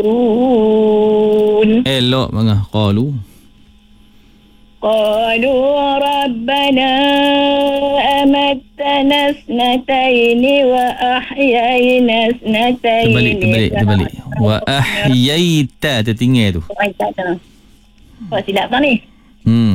Elok mga qalu. قالوا ربنا أمتنا اثنتين وأحيينا اثنتين. Terbalik. Wa ahyaita tertinggal tu. Tak silap tak ni?